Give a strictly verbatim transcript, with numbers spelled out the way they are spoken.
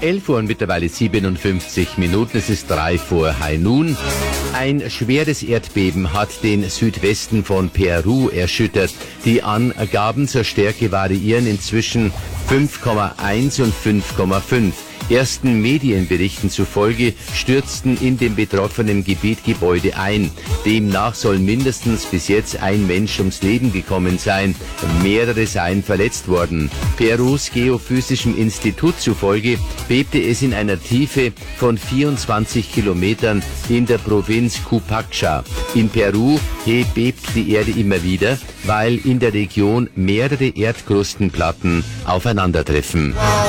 elf Uhr und mittlerweile siebenundfünfzig Minuten, es ist drei vor High Noon. Ein schweres Erdbeben hat den Südwesten von Peru erschüttert. Die Angaben zur Stärke variieren inzwischen fünf Komma eins und fünf Komma fünf. Ersten Medienberichten zufolge stürzten in dem betroffenen Gebiet Gebäude ein. Demnach soll mindestens bis jetzt ein Mensch ums Leben gekommen sein. Mehrere seien verletzt worden. Perus Geophysischem Institut zufolge bebte es in einer Tiefe von vierundzwanzig Kilometern in der Provinz Cupacha. In Peru bebt die Erde immer wieder, weil in der Region mehrere Erdkrustenplatten aufeinandertreffen.